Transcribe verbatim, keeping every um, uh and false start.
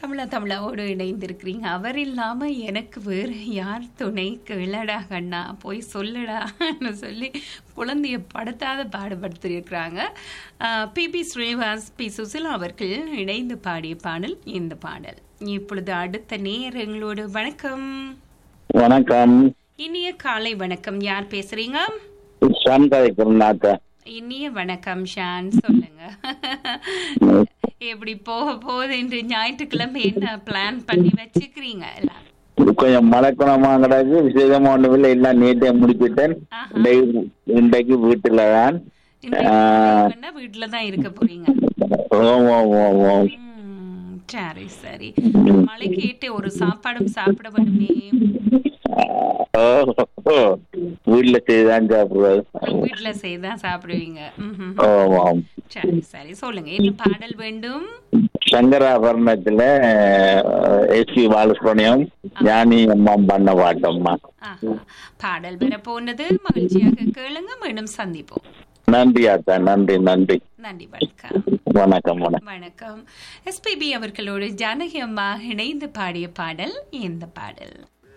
தமிழா தமிழாவோடு இணைந்திருக்கிறீங்க. அவர் இல்லாம எனக்கு வேறு யார் துணை? கேளடா கண்ணா போய் சொல்லுடான்னு சொல்லி குழந்தைய படுத்தாத பாடுபடுத்தியிருக்கிறாங்க. B B Srivas, B Susheela அவர்கள் இணைந்து பாடிய பாடல் இந்த பாடல். இப்பொழுது அடுத்த நேர் எங்களோடு. வணக்கம். வணக்கம். இனிய காலை வணக்கம். யார் பேசுறீங்க? இனிய வணக்கம் ஷான், சொல்லுங்க. எப்படி போக போகுது என்று ஞாயிற்றுக்கிழமை என்ன பிளான் பண்ணி வச்சுக்கிறீங்க? எல்லாம் கொஞ்சம் மழைக்குணமா கிடக்கு, விசேஷமா ஒண்ணும் இல்லை, எல்லாம் நேற்றே முடிச்சுட்டேன். இன்றைக்கு வீட்டுல தான் வீட்டுல தான் இருக்க போறீங்க. சரி சரி. மழை கேட்டு ஒரு சாப்பாடும் சாப்பிட வேணுமே. வீட்டுல செய்தான் சாப்பிடுறது. வீட்டுல செய்தான் சாப்பிடுவீங்க. சரி சரி, சொல்லுங்க என்ன பாடல் வேண்டும்? சங்கராபரணத்துல எஸ் பி பாலசுப்ரமணியம் ஞானி அம்மா பண்ண பாட்டம்மா. பாடல் பெற போனது மகிழ்ச்சியாக கேளுங்க. மீண்டும் சந்திப்போம். நன்றி ஆத்தா, நன்றி நன்றி நன்றி. வணக்கம். வணக்கம் வணக்கம். எஸ்பிபி அவர்களோடு ஜானகி அம்மா இணைந்து பாடிய பாடல் இந்த பாடல்.